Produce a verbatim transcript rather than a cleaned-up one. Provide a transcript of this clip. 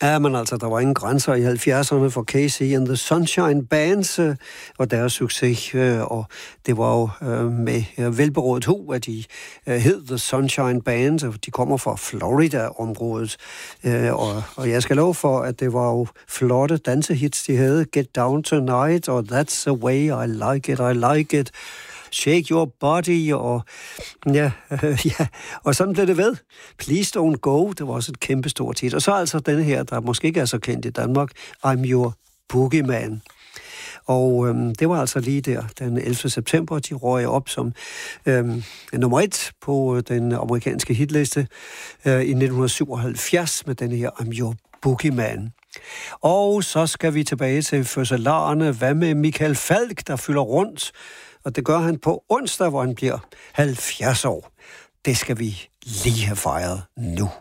Ja, men altså, der var ingen grænser i halvfjerdserne for Casey and the Sunshine Bands øh, og deres succes, øh, og det var jo øh, med øh, velberådet hu, at de øh, hed The Sunshine Bands, og de kommer fra Florida-området, øh, og, og jeg skal love for, at det var jo flotte dansehits, de havde, Get Down Tonight, og That's the Way I Like It, I Like It, Shake Your Body, og ja, øh, ja, og sådan blev det ved. Please Don't Go, det var også et kæmpe stort hit. Og så altså denne her, der måske ikke er så kendt i Danmark, I'm Your Boogeyman. Og øhm, det var altså lige der, den ellevte september, de røg op som øhm, nummer et på den amerikanske hitliste øh, i nitten syvoghalvfjerds med denne her I'm Your Boogeyman. Og så skal vi tilbage til fødselarerne. Hvad med Michael Falch, der fylder rundt? Og det gør han på onsdag, hvor han bliver halvfjerds år. Det skal vi lige have fejret nu.